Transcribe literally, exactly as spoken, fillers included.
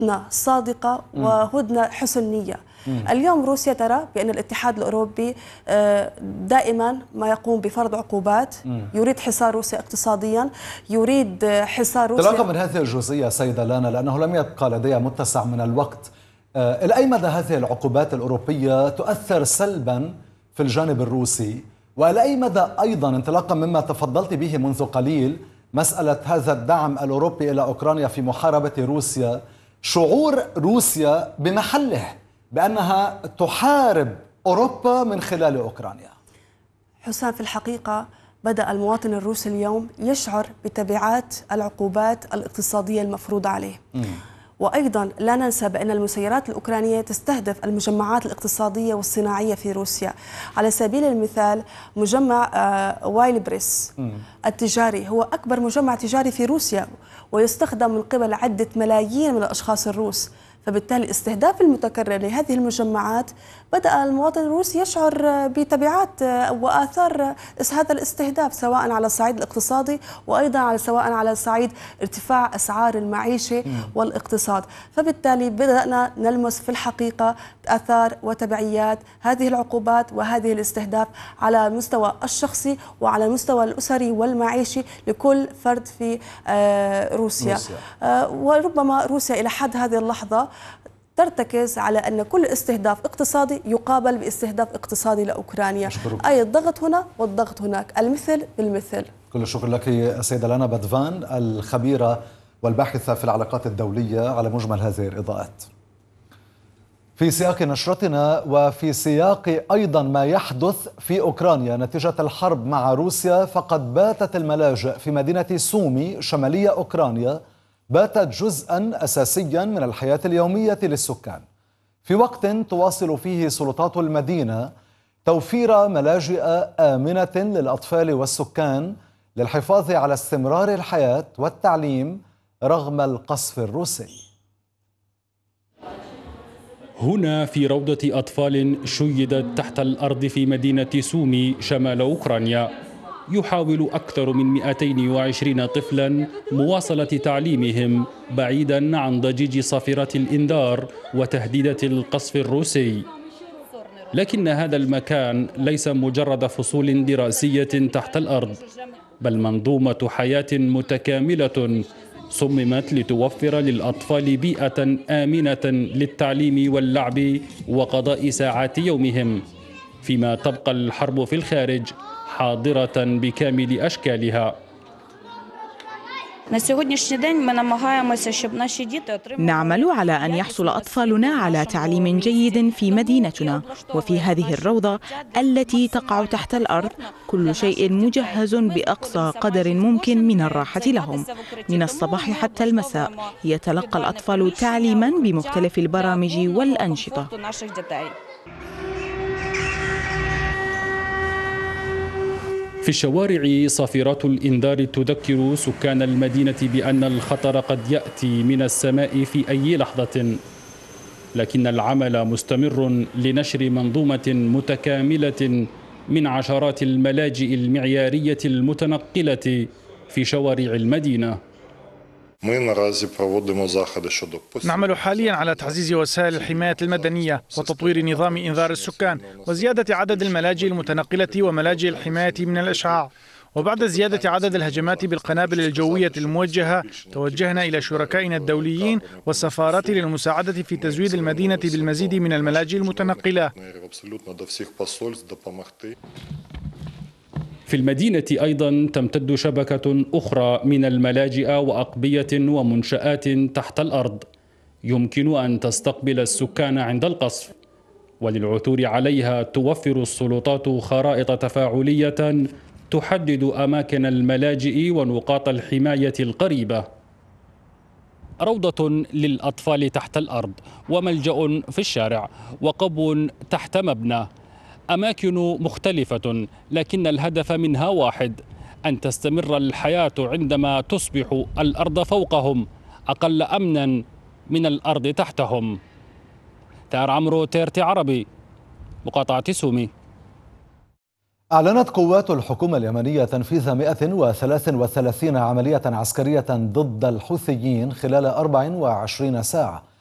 صادقة وهدنة حسن نية. اليوم روسيا ترى بأن الاتحاد الأوروبي دائما ما يقوم بفرض عقوبات، يريد حصار روسيا اقتصاديا، يريد حصار روسيا. انطلاقا من هذه الجزئية سيدة لانا، لأنه لم يبقى لدي متسع من الوقت، إلى أي مدى هذه العقوبات الأوروبية تؤثر سلبا في الجانب الروسي، وإلى أي مدى أيضا انطلاقا مما تفضلت به منذ قليل مسألة هذا الدعم الأوروبي إلى أوكرانيا في محاربة روسيا، شعور روسيا بمحله بأنها تحارب أوروبا من خلال أوكرانيا؟ حسام، في الحقيقة بدأ المواطن الروسي اليوم يشعر بتبعات العقوبات الاقتصادية المفروضة عليه. م. وأيضا لا ننسى بأن المسيرات الأوكرانية تستهدف المجمعات الاقتصادية والصناعية في روسيا. على سبيل المثال مجمع وايلبريس التجاري هو أكبر مجمع تجاري في روسيا، ويستخدم من قبل عدة ملايين من الأشخاص الروس. فبالتالي استهداف المتكرر لهذه المجمعات بدأ المواطن الروسي يشعر بتبعات وآثار هذا الاستهداف، سواء على الصعيد الاقتصادي وأيضا على سواء على صعيد ارتفاع أسعار المعيشة والاقتصاد. فبالتالي بدأنا نلمس في الحقيقة آثار وتبعيات هذه العقوبات وهذه الاستهداف على المستوى الشخصي وعلى المستوى الأسري والمعيشي لكل فرد في روسيا, روسيا. وربما روسيا إلى حد هذه اللحظة ترتكز على أن كل استهداف اقتصادي يقابل باستهداف اقتصادي لأوكرانيا، أي الضغط هنا والضغط هناك، المثل بالمثل. كل الشكر لك سيدة لانا بدفان الخبيرة والباحثة في العلاقات الدولية على مجمل هذه الإضاءات. في سياق نشرتنا وفي سياق أيضا ما يحدث في أوكرانيا نتيجة الحرب مع روسيا، فقد باتت الملاجئ في مدينة سومي شمالية أوكرانيا باتت جزءا أساسيا من الحياة اليومية للسكان، في وقت تواصل فيه سلطات المدينة توفير ملاجئ آمنة للأطفال والسكان للحفاظ على استمرار الحياة والتعليم رغم القصف الروسي. هنا في روضة أطفال شيدت تحت الأرض في مدينة سومي شمال أوكرانيا، يحاول أكثر من مئتين وعشرين طفلا مواصلة تعليمهم بعيدا عن ضجيج صافرات الإنذار وتهديدات القصف الروسي. لكن هذا المكان ليس مجرد فصول دراسية تحت الأرض، بل منظومة حياة متكاملة صممت لتوفر للأطفال بيئة آمنة للتعليم واللعب وقضاء ساعات يومهم، فيما تبقى الحرب في الخارج حاضرة بكامل أشكالها. نعمل على أن يحصل أطفالنا على تعليم جيد في مدينتنا وفي هذه الروضة التي تقع تحت الأرض. كل شيء مجهز بأقصى قدر ممكن من الراحة لهم. من الصباح حتى المساء يتلقى الأطفال تعليما بمختلف البرامج والأنشطة. في الشوارع صافرات الإنذار تذكر سكان المدينة بأن الخطر قد يأتي من السماء في أي لحظة، لكن العمل مستمر لنشر منظومة متكاملة من عشرات الملاجئ المعيارية المتنقلة في شوارع المدينة. نعمل حاليا على تعزيز وسائل الحماية المدنية وتطوير نظام إنذار السكان وزيادة عدد الملاجئ المتنقلة وملاجئ الحماية من الإشعاع. وبعد زيادة عدد الهجمات بالقنابل الجوية الموجهة توجهنا إلى شركائنا الدوليين والسفارات للمساعدة في تزويد المدينة بالمزيد من الملاجئ المتنقلة. في المدينة أيضا تمتد شبكة أخرى من الملاجئ وأقبية ومنشآت تحت الأرض يمكن أن تستقبل السكان عند القصف، وللعثور عليها توفر السلطات خرائط تفاعلية تحدد أماكن الملاجئ ونقاط الحماية القريبة. روضة للأطفال تحت الأرض، وملجأ في الشارع، وقبو تحت مبنى، أماكن مختلفة لكن الهدف منها واحد: أن تستمر الحياة عندما تصبح الأرض فوقهم أقل أمنا من الأرض تحتهم. تار عمرو، تيرتي عربي، مقاطعة سومي. أعلنت قوات الحكومة اليمنية تنفيذ مئة وثلاث وثلاثين عملية عسكرية ضد الحوثيين خلال أربع وعشرين ساعة،